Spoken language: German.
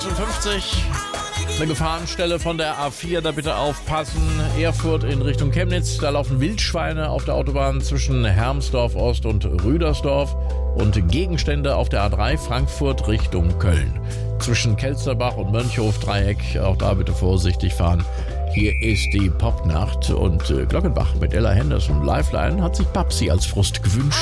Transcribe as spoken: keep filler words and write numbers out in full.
fünfzig. Eine Gefahrenstelle von der A vier, da bitte aufpassen. Erfurt in Richtung Chemnitz, da laufen Wildschweine auf der Autobahn zwischen Hermsdorf Ost und Rüdersdorf und Gegenstände auf der A drei Frankfurt Richtung Köln. Zwischen Kelsterbach und Mönchhof-Dreieck, auch da bitte vorsichtig fahren. Hier ist die Popnacht und Glockenbach mit Ella Henderson. Lifeline hat sich Babsi als Frust gewünscht.